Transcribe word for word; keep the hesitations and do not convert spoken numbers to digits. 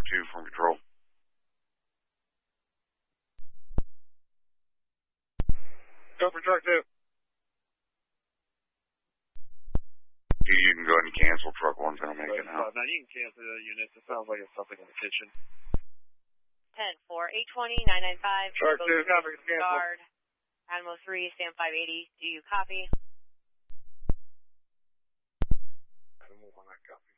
truck two from control. Go for truck two. You can go ahead and cancel truck one, so I'm making out. Now you can cancel the units. It sounds like it's something in the kitchen. ten four, eight twenty, nine nine five. Truck two, copy, cancel. Guard. Animal three, Sam five eighty. Do you copy? I don't know when I copy.